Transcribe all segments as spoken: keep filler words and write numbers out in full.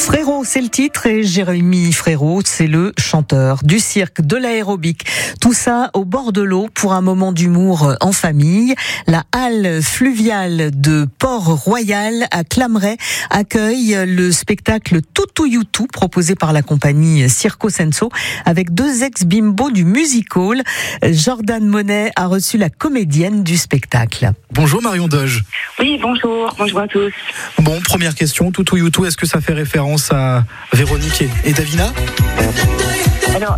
Frérot, c'est le titre, et Jérémy Frérot, c'est le chanteur du cirque, de l'aérobic. Tout ça au bord de l'eau pour un moment d'humour en famille. La halle fluviale de Port-Royal à Clameray accueille le spectacle Toutou Youtou proposé par la compagnie Circo Senso avec deux ex-bimbos du music hall. Jordan Monet a reçu la comédienne du spectacle. Bonjour Marion Doge. Oui, bonjour, bonjour à tous. Bon, première question, Toutou Youtou, est-ce que ça fait référence à Véronique et, et Davina? Alors,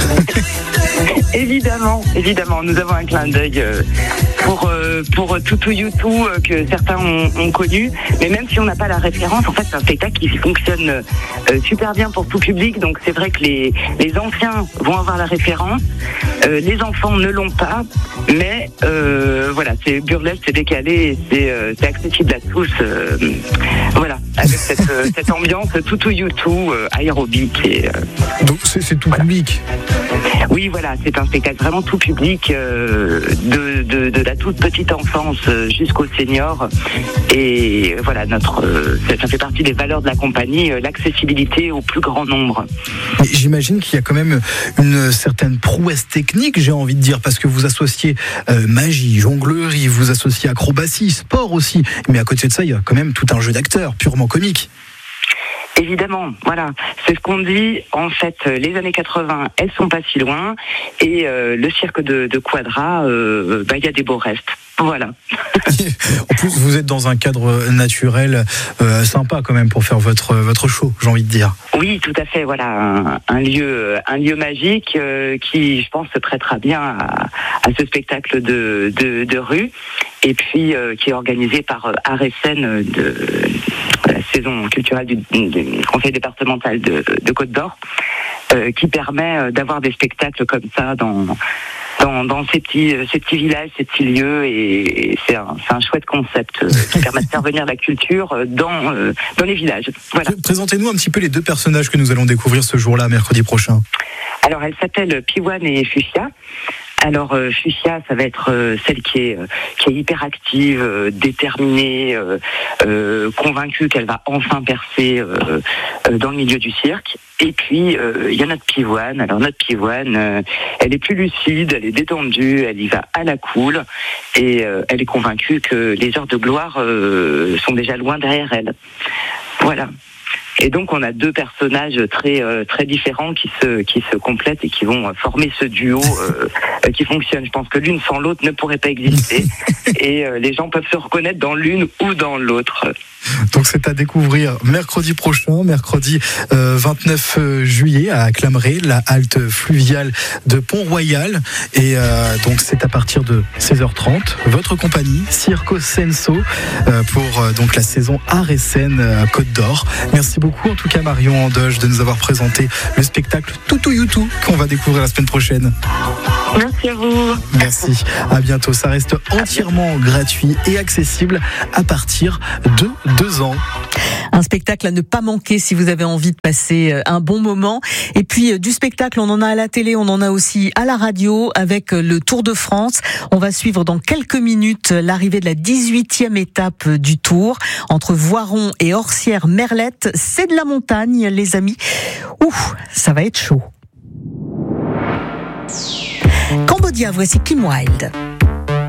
évidemment, évidemment, nous avons un clin d'œil pour, pour Toutou Youtou que certains ont, ont connu, mais même si on n'a pas la référence, en fait, c'est un spectacle qui fonctionne super bien pour tout public, donc c'est vrai que les, les anciens vont avoir la référence, euh, les enfants ne l'ont pas, mais euh, voilà, c'est burlesque, c'est décalé, c'est, euh, c'est accessible à tous, euh, voilà, avec cette, cette ambiance Toutou Youtou, euh, aérobic et... Euh, donc c'est, c'est tout voilà. Public. Oui, voilà, c'est un spectacle vraiment tout public, euh, de, de, de la toute petite enfance jusqu'au senior. Et voilà, notre, euh, ça fait partie des valeurs de la compagnie, euh, l'accessibilité au plus grand nombre. Mais j'imagine qu'il y a quand même une certaine prouesse technique, j'ai envie de dire, parce que vous associez euh, magie, jonglerie, vous associez acrobatie, sport aussi. Mais à côté de ça, il y a quand même tout un jeu d'acteurs purement comique. Évidemment, voilà, c'est ce qu'on dit. En fait, les années quatre-vingts, elles sont pas si loin, et euh, le cirque de, de Quadra, euh, bah, y a des beaux restes. Voilà. En plus, vous êtes dans un cadre naturel euh, sympa quand même pour faire votre votre show, j'ai envie de dire. Oui, tout à fait. Voilà, un, un lieu un lieu magique euh, qui, je pense, se prêtera bien à, à ce spectacle de de, de rue, et puis euh, qui est organisé par euh, Aressen de la saison culturelle du, du conseil départemental de, de Côte d'Or, euh, qui permet d'avoir des spectacles comme ça dans Dans, dans ces petits, ces petits villages, ces petits lieux, et, et c'est, un, c'est un chouette concept euh, qui permet de faire venir la culture dans, euh, dans les villages. Voilà. Présentez-nous un petit peu les deux personnages que nous allons découvrir ce jour-là, mercredi prochain. Alors, elle s'appelle Piwane et Fuchsia. Alors euh, Fuchsia, ça va être euh, celle qui est euh, qui est hyper active, euh, déterminée, euh, euh, convaincue qu'elle va enfin percer euh, euh, dans le milieu du cirque. Et puis il euh, y a notre Piwane. Alors notre Piwane, euh, elle est plus lucide, elle est détendue, elle y va à la cool, et euh, elle est convaincue que les heures de gloire euh, sont déjà loin derrière elle. Voilà. Et donc on a deux personnages très euh, très différents qui se qui se complètent et qui vont former ce duo euh, qui fonctionne. Je pense que l'une sans l'autre ne pourrait pas exister, et euh, les gens peuvent se reconnaître dans l'une ou dans l'autre. Donc c'est à découvrir mercredi prochain, mercredi euh, vingt-neuf juillet à Clameray, la halte fluviale de Port-Royal, et euh, donc c'est à partir de seize heures trente. Votre compagnie Circo Senso euh, pour euh, donc la saison Aressen euh, Côte d'Or. Merci beaucoup en tout cas Marion Doge de nous avoir présenté le spectacle Toutou Youtou qu'on va découvrir la semaine prochaine. Merci à vous. Merci, à bientôt. Ça reste entièrement gratuit et accessible à partir de deux ans. Un spectacle à ne pas manquer si vous avez envie de passer un bon moment. Et puis du spectacle, on en a à la télé, on en a aussi à la radio avec le Tour de France. On va suivre dans quelques minutes l'arrivée de la dix-huitième étape du Tour entre Voiron et Orsières-Merlette. C'est de la montagne, les amis. Ouh, ça va être chaud. Cambodia, voici Kim Wilde.